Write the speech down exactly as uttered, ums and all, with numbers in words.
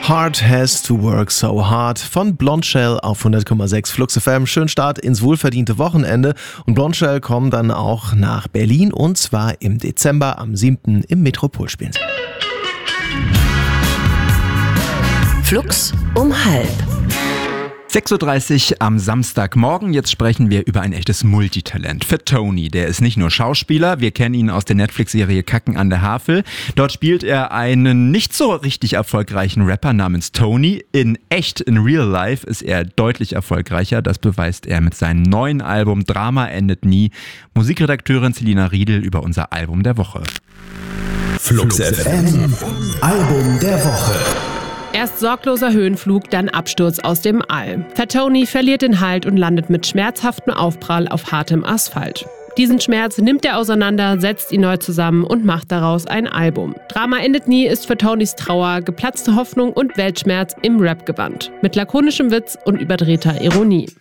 Hard Has to Work So Hard von Blondshell auf hundert Komma sechs Flux F M. Schönen Start ins wohlverdiente Wochenende. Und Blondshell kommen dann auch nach Berlin und zwar im Dezember am siebten im Metropolspielen. Flux um halb. sechs Uhr dreißig am Samstagmorgen. Jetzt sprechen wir über ein echtes Multitalent. Fat Tony, der ist nicht nur Schauspieler, wir kennen ihn aus der Netflix-Serie Kacken an der Havel. Dort spielt er einen nicht so richtig erfolgreichen Rapper namens Tony. In echt, in real life ist er deutlich erfolgreicher. Das beweist er mit seinem neuen Album Drama endet nie. Musikredakteurin Selina Riedel über unser Album der Woche. Flux F M, Album der Woche. Erst sorgloser Höhenflug, dann Absturz aus dem All. Fat Tony verliert den Halt und landet mit schmerzhaftem Aufprall auf hartem Asphalt. Diesen Schmerz nimmt er auseinander, setzt ihn neu zusammen und macht daraus ein Album. Drama endet nie ist für Tonys Trauer, geplatzte Hoffnung und Weltschmerz im Rap gebannt. Mit lakonischem Witz und überdrehter Ironie.